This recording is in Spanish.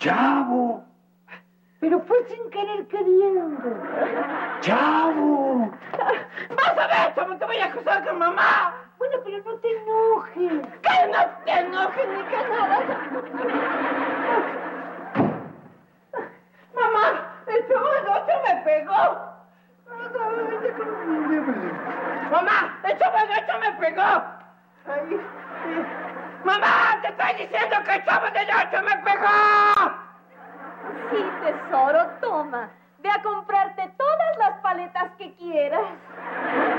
Chavo. Pero fue sin querer queriendo. Chavo. ¡Vas a ver, Chavo! ¡Te voy a acusar con mamá! Bueno, pero no te enojes. ¡Que no te enojes ni que nada! ¡Mamá! ¡El Chavo del 8 me pegó! ¡Mamá! ¡El Chavo del 8 me pegó! Ay, ¡Mamá! ¡Te estoy diciendo que el Chavo del 8 me pegó! Sí, tesoro, toma. Ve a comprarte todas las paletas que quieras.